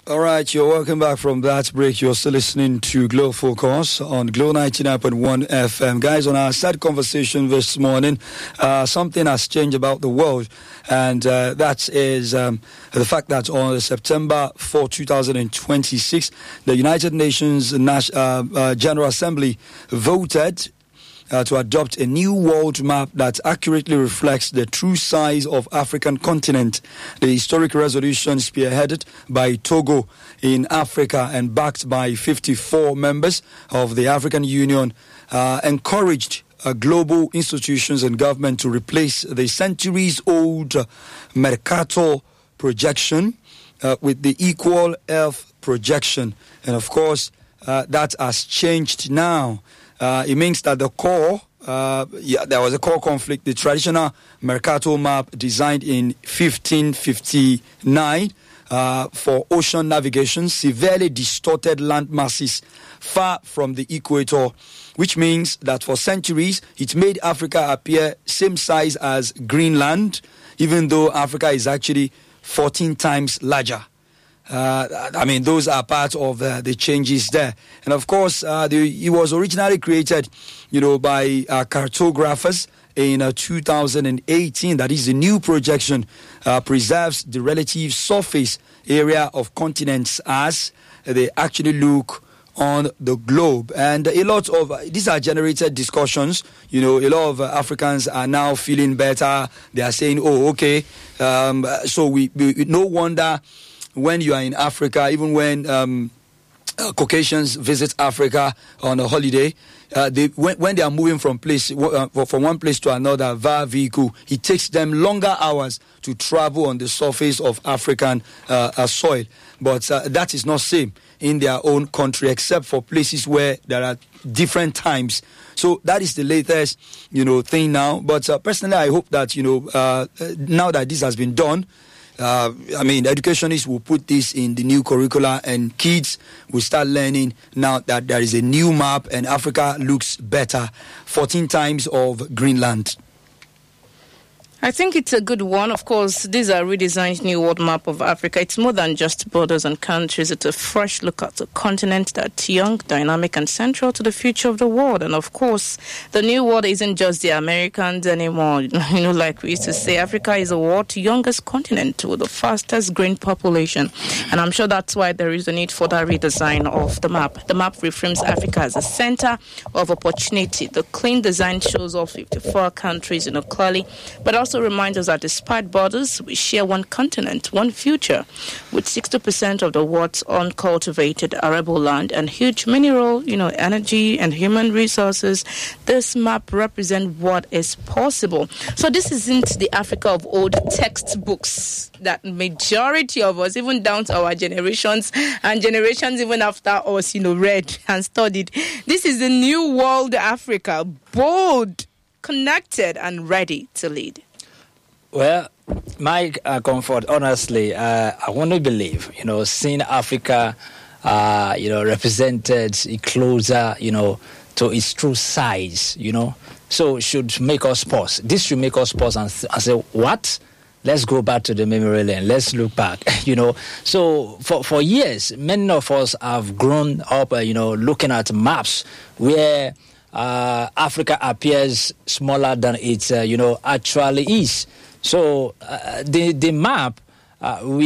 All right, you're welcome back from that break. You're still listening to Glow Focus on Glow 99.1 FM. Guys, on our sad conversation this morning, something has changed about the world, and that is the fact that on September 4, 2026, the United Nations General Assembly voted to adopt a new world map that accurately reflects the true size of African continent. The historic resolution, spearheaded by Togo in Africa and backed by 54 members of the African Union, encouraged global institutions and government to replace the centuries-old Mercator projection with the Equal Earth projection. And of course, that has changed now. It means that the core, there was a core conflict. The traditional Mercator map, designed in 1559 for ocean navigation, severely distorted land masses far from the equator, which means that for centuries it made Africa appear same size as Greenland, even though Africa is actually 14 times larger. Those are part of the changes there. And of course, it was originally created, by cartographers in 2018. That is, the new projection preserves the relative surface area of continents as they actually look on the globe. And a lot of these are generated discussions. A lot of Africans are now feeling better. They are saying, oh, okay, so we no wonder when you are in Africa, even when Caucasians visit Africa on a holiday, when they are moving from one place to another via vehicle, it takes them longer hours to travel on the surface of African soil. But that is not same in their own country, except for places where there are different times. So that is the latest, thing now. But personally, I hope that, now that this has been done, educationists will put this in the new curricula, and kids will start learning now that there is a new map and Africa looks better, 14 times of Greenland. I think it's a good one. Of course, these are redesigned new world map of Africa. It's more than just borders and countries. It's a fresh look at a continent that's young, dynamic, and central to the future of the world. And of course, the new world isn't just the Americans anymore. Like we used to say, Africa is the world's youngest continent with the fastest growing population. And I'm sure that's why there is a need for that redesign of the map. The map reframes Africa as a center of opportunity. The clean design shows all 54 countries, clearly, but also reminds us that despite borders, we share one continent, one future, with 60% of the world's uncultivated arable land and huge mineral, energy and human resources. This map represents what is possible. So this isn't the Africa of old textbooks that majority of us, even down to our generations and generations even after us, read and studied. This is the new world Africa, bold, connected, and ready to lead. Well, my comfort, honestly, I want to believe, seeing Africa, represented closer, to its true size, so should make us pause. This should make us pause and say, what? Let's go back to the memory lane. Let's look back, So for years, many of us have grown up, looking at maps where Africa appears smaller than it, actually is. So the map, we